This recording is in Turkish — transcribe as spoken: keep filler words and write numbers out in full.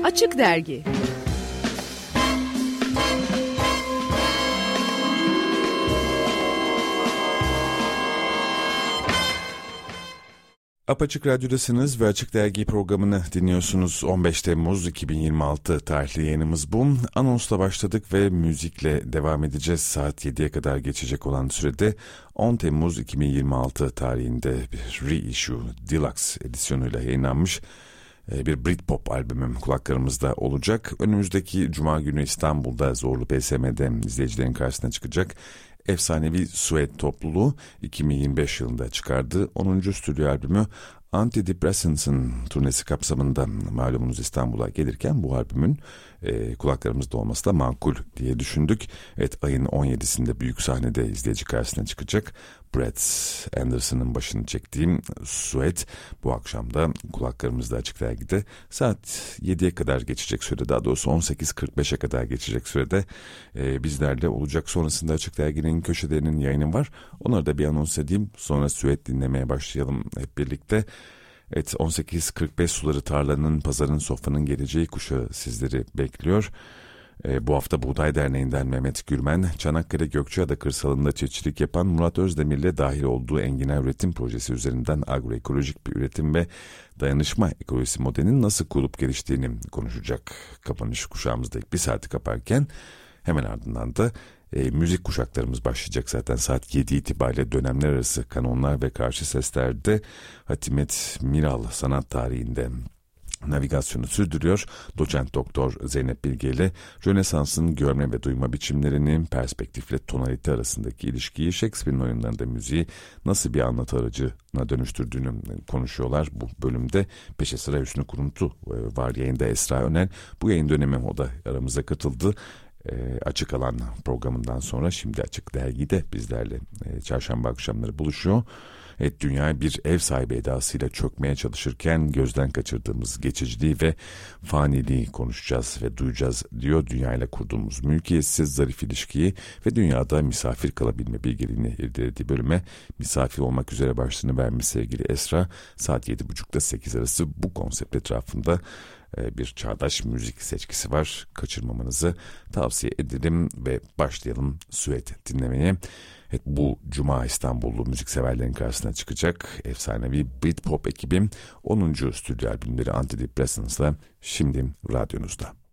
Açık Dergi. Apaçık Radyo'dasınız ve Açık Dergi programını dinliyorsunuz. on beş Temmuz iki bin yirmi altı tarihli yayınımız bu. Anonsla başladık ve müzikle devam edeceğiz. Saat yediye kadar geçecek olan sürede on Temmuz iki bin yirmi altı tarihinde bir reissue deluxe edisyonuyla yayınlanmış bir Britpop albümüm kulaklarımızda olacak. Önümüzdeki Cuma günü İstanbul'da Zorlu P S M'de izleyicilerin karşısına çıkacak. Efsanevi Suede topluluğu iki bin yirmi beş yılında çıkardığı onuncu stüdyo albümü Antidepressants'ın turnesi kapsamında malumunuz İstanbul'a gelirken bu albümün e, kulaklarımızda olması da makul diye düşündük. Evet, ayın on yedisinde büyük sahnede izleyici karşısına çıkacak. Brett Anderson'ın başını çektiğim Suede bu akşam da kulaklarımızda Açık Dergi'de saat yediye kadar geçecek sürede, daha doğrusu on sekiz kırk beşe kadar geçecek sürede e, bizlerle olacak. Sonrasında Açık Dergi'nin köşelerinin yayını var. Onları da bir anons edeyim. Sonra Suede dinlemeye başlayalım hep birlikte. Evet, on sekiz kırk beş suları tarlanın, pazarın, sofranın geleceği kuşağı sizleri bekliyor. E, bu hafta Buğday Derneği'nden Mehmet Gürmen, Çanakkale Gökçeada kırsalında çiftçilik yapan Murat Özdemir'le dahil olduğu enginar üretim projesi üzerinden agroekolojik bir üretim ve dayanışma ekolojisi modelinin nasıl kurup geliştiğini konuşacak. Kapanış kuşağımızda ilk bir saati kaparken hemen ardından da E, müzik kuşaklarımız başlayacak zaten saat yedi itibariyle. Dönemler arası kanonlar ve karşı seslerde Hatimet Miral sanat tarihinde navigasyonu sürdürüyor. Doçent Doktor Zeynep Bilge ile Rönesans'ın görme ve duyma biçimlerini, perspektifle tonalite arasındaki ilişkiyi, Shakespeare'in oyunlarında müziği nasıl bir anlatı aracına dönüştürdüğünü konuşuyorlar. Bu bölümde peşe sıra Hüsnü Kuruntu var yayında, Esra Önel. Bu yayın dönemi o da aramıza katıldı. E, açık Alan programından sonra şimdi Açık Dergi'de bizlerle e, çarşamba akşamları buluşuyor. Evet, dünyaya bir ev sahibi edasıyla çökmeye çalışırken gözden kaçırdığımız geçiciliği ve faniliği konuşacağız ve duyacağız diyor. Dünyayla kurduğumuz mülkiyetsiz zarif ilişkiyi ve dünyada misafir kalabilme bilgeliğini irdelediği bölüme misafir olmak üzere başlığını vermiş sevgili Esra. Saat yedi buçukta sekiz arası bu konsept etrafında bir çağdaş müzik seçkisi var. Kaçırmamanızı tavsiye ederim ve başlayalım Suede dinlemeye. Evet, bu Cuma İstanbullu müzikseverlerin karşısına çıkacak efsanevi Britpop ekibim onuncu stüdyo albümleri Antidepressants'la şimdi radyonuzda.